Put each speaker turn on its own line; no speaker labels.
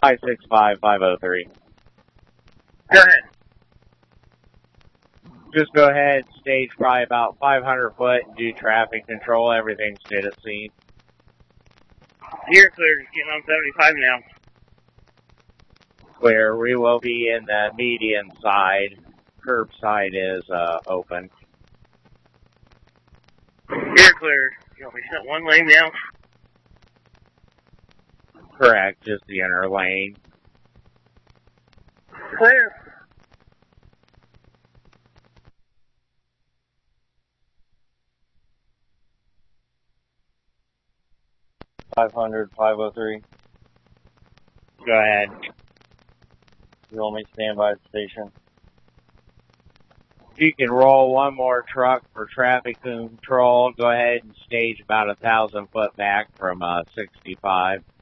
565-503.
Go ahead.
Just go ahead, stage probably about 500 foot, and do traffic control. Everything's good at scene.
You're clear. Just getting on 75 now.
Clear. We will be in the median side. Curb side is open.
You're clear. You want me to shut one lane now?
Correct, just the inner lane.
Clear.
$500-503.
Go ahead.
You want me to stand by the station?
You can roll one more truck for traffic control. Go ahead and stage about 1,000 foot back from 65.